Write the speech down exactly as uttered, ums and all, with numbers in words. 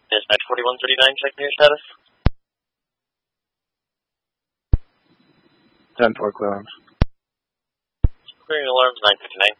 Dispatch forty-one thirty-nine, checking your status. ten four clearance. Clearing alarms nine fifty-nine.